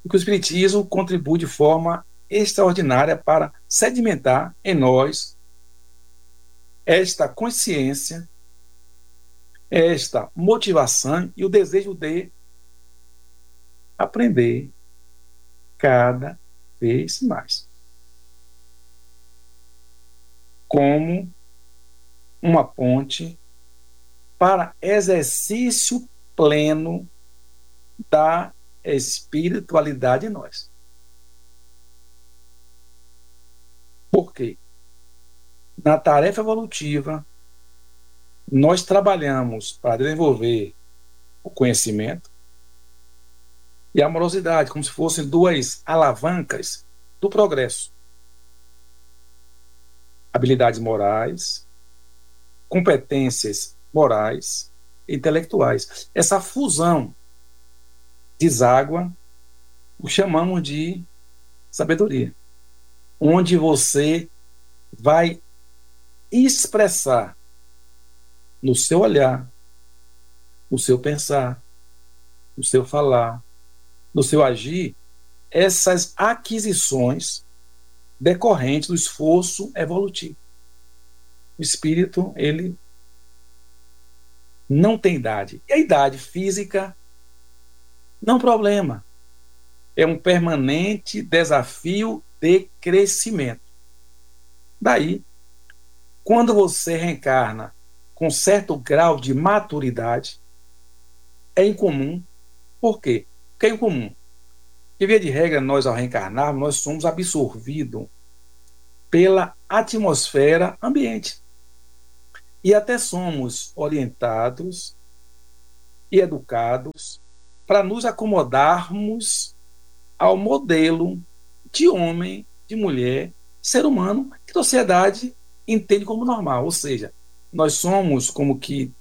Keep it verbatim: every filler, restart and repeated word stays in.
que o Espiritismo contribui de forma extraordinária para sedimentar em nós esta consciência, esta motivação e o desejo de aprender cada vez mais. Como uma ponte para exercício pleno da espiritualidade em nós. Por quê? Na tarefa evolutiva, nós trabalhamos para desenvolver o conhecimento e a amorosidade, como se fossem duas alavancas do progresso. Habilidades morais, competências morais e intelectuais. Essa fusão deságua, o chamamos de sabedoria, onde você vai expressar no seu olhar, no seu pensar, no seu falar, no seu agir, essas aquisições decorrentes do esforço evolutivo. O espírito, ele não tem idade. E a idade física não é um problema. É um permanente desafio de crescimento. Daí, quando você reencarna com certo grau de maturidade, é incomum. Por quê? Porque é incomum. Porque, via de regra, nós, ao reencarnarmos, nós somos absorvidos pela atmosfera ambiente. E até somos orientados e educados para nos acomodarmos ao modelo de homem, de mulher, ser humano, que a sociedade entende como normal. Ou seja, nós somos como que